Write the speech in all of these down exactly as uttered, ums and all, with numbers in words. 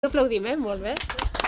Un aplaudiment, molt bé.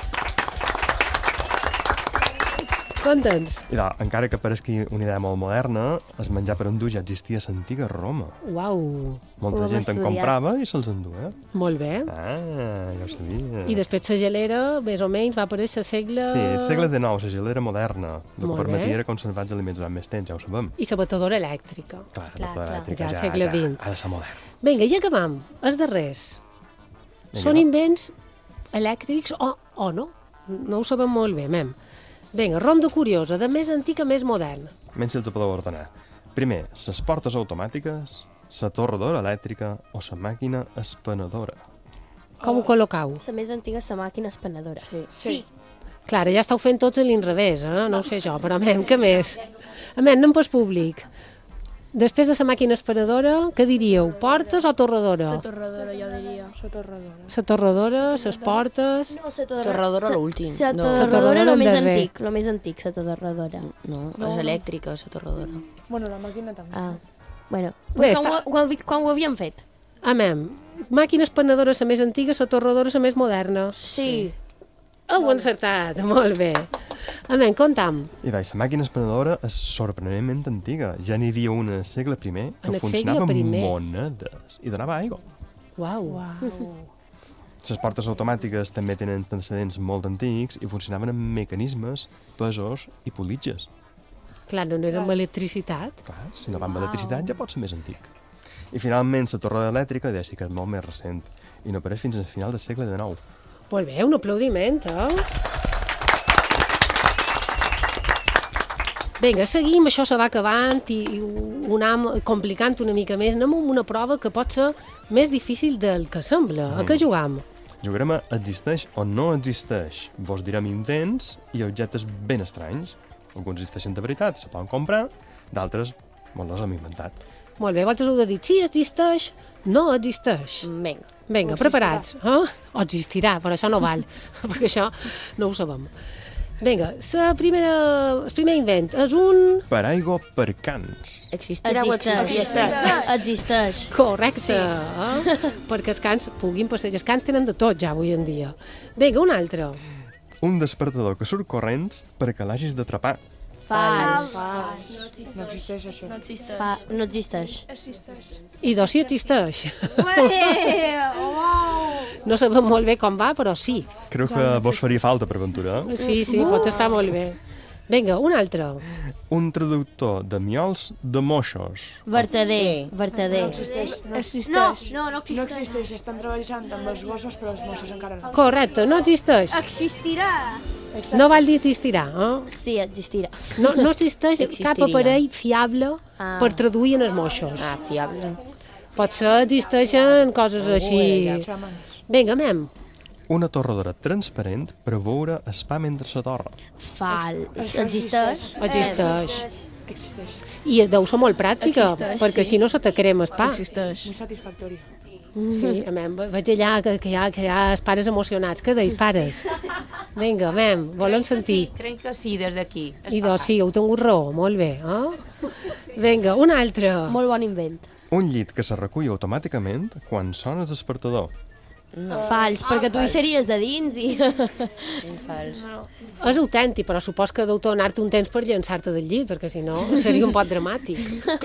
Contents? I doncs, encara que pareixi una idea molt moderna, el menjar per endur ja existia a l'antiga Roma. Uau, Molta Ho hem gent en estudiat. comprava i se'ls enduia. molt bé. Ah, ja ho sabia. I després la gelera, més o menys, va aparèixer al segle... Sí, el segle dinou, la gelera moderna, el que Molt bé. permetia era conservar els aliments durant més temps, ja ho sabem. I la batedora elèctrica. Clar, Clar, la clar. elèctrica Ja ja, al segle ja, vint. ha de ser moderna. Vinga, ja acabam. Els darrers. Vinga, Són va. invents elèctrics o, o no? No ho sabem molt bé, mem. Vinga, ronda curiosa, de més antic a més modern. Menys si els podeu ordenar. Primer, les portes automàtiques, la torradora elèctrica o la màquina espanadora. Com ho col·locau? La més antiga és la màquina espanadora. Sí. Sí. Clar, ja estàu fent tots a l'inrevés, eh? No ho sé jo, però mem, què més? Amem, anem pel públic. Després de la màquina espanadora, què diríeu? Portes o torradora? La torradora, jo diria. La torradora. La torradora, les portes... No, la Torradora l'últim. La No. torradora torradora el el més darrer. antic, el més antic, la torradora. No, No, és no. elèctrica, la torradora. Bueno, la màquina també. Ah, bueno. Bé, Pues està- quan, ho, quan, ho- quan ho havíem fet? Amem, màquina espanadora la més antiga, la torradora la més moderna. Sí. Heu encertat, molt bé. Amem, comptam. I doncs, la màquina espanadora és sorprenentment antiga. Ja n'hi havia una al segle primer que En el segle funcionava amb primer. monedes i donava aigua. Uau. Uau. Les portes automàtiques també tenen antecedents molt antics i funcionaven amb mecanismes, pesos i politges. Clar, no era amb electricitat. Clar, si no va amb electricitat ja pot ser més antic. I finalment la torre elèctrica ja sí que és molt més recent i no apareix fins al final del segle dinou. Molt bé, un aplaudiment, eh? Vinga, seguim, això se va acabant i i ho anem complicant una mica més. Anem amb una prova que pot ser més difícil del que sembla. A què jugam? Jugarem a existeix o no existeix. Vos direm invents i objectes ben estranys. Alguns existeixen de veritat, se poden comprar, d'altres molt els hem inventat. Molt bé, vosaltres heu de dir sí, existeix, no existeix. Vinga. Vinga, O preparats. Eh? O existirà, però això no val, perquè això no ho sabem. Vinga, la primera, el primer invent és un... Paraigua per cans. Existirà o Existeix. existirà? Existeix. Correcte, eh? perquè els cans puguin passejar. Els cans tenen de tot ja avui en dia. Vinga, un altre. Un despertador que surt corrents perquè l'hagis d'atrapar. Fals. No existeix això. No existeix. Fa... No existeix. Existeix. I doncs sí existeix. Ué! Uau! No sabem molt bé com va, però sí. Creu que vos faria falta per aventura. Eh? Sí, sí, pot estar molt bé. Vinga, un altre. Un traductor de miols de moixos. Vertader. Sí. Vertader. Existeix. No No, no, no existeix. No existeix. Estan treballant amb els gossos, però els mossos encara no. Correcte, no existeix. Existirà. No val dir existirà. Eh? Sí, existirà. No, no existeix cap Existiria. aparell fiable Ah. per traduir en els moixos. Ah, fiable. Potser existeixen coses així... Xamans. Vinga, mem. Una torradora transparent per veure el pa mentre se torra. Fals. Això Existeix. Existeix. Existeix. I deu ser molt pràctica, Existeix, perquè sí. si no se te crema el pa. Existeix. Molt satisfactori. Sí, mem, veig allà que, que, hi ha, que hi ha els pares emocionats. Què deis, pares? Vinga, mem, volen sentir. Crec que sí, des d'aquí. I doncs sí, heu tingut raó, molt bé. Eh? Vinga, un altre. Molt bon invent. Un llit que se recull automàticament quan sona el despertador. Fals, perquè tu hi series de dins i... Fals. És autèntic, però supos que deu tornar-te un temps per llançar-te del llit, perquè si no seria un poc dramàtic.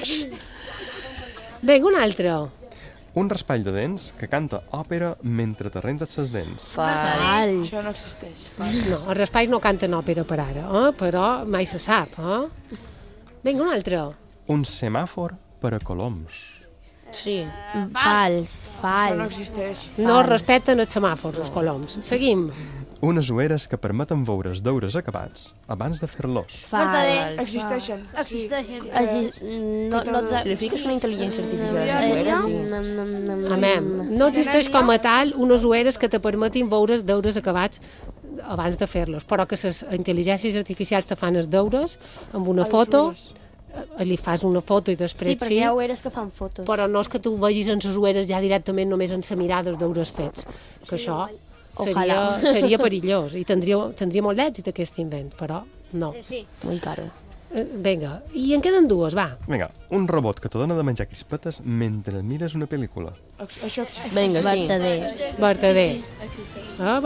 Vinga, un altre. Un raspall de dents que canta òpera mentre te rentes les dents. Fals. Això no existeix. No, els raspalls no canten òpera per ara, eh? Però mai se sap. Eh? Vinga, un altre. Un semàfor per a coloms. Sí. Fals, Això no fals. existeix. No respecten els semàfors, els coloms. Seguim. Unes ulleres que permeten veure els deures acabats abans de fer-los. Fals. Existeixen. Existeixen. Exis... No, no, no, Si li fiques una intel·ligència artificial a les Eh, ulleres, no? sí. No, no, no, no. Amem. No existeix com a tal unes ulleres que te permetin veure els deures acabats abans de fer-los, però que les intel·ligències artificials te fan els deures amb una A les foto, ulleres. eh, li fas una foto i Sí, després perquè sí, hi ha ulleres que fan fotos. però no és que tu vegis en les ulleres ja directament només en la mirada els deures fets, que això seria, Ojalà. seria perillós i tindria, tindria molt d'èxit aquest invent, però no. Sí. Muy caro. Eh, Vinga, i en queden dues, va. Vinga, un robot que te dona de menjar crispetes mentre mires una pel·lícula. Això existeix. Vinga, sí. Vertader. Vertader. Existeix. Ah,